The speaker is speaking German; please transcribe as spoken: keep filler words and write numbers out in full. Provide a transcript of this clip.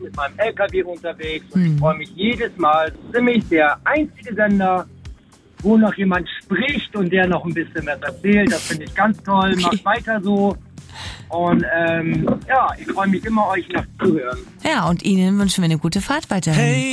mit meinem L K W unterwegs und hm. ich freue mich jedes Mal. Das ist nämlich der einzige Sender, wo noch jemand spricht und der noch ein bisschen was erzählt. Das finde ich ganz toll. Okay. Macht weiter so. Und ähm, ja, ich freue mich immer, euch noch zu hören. Ja, und Ihnen wünschen wir eine gute Fahrt weiterhin. Hey.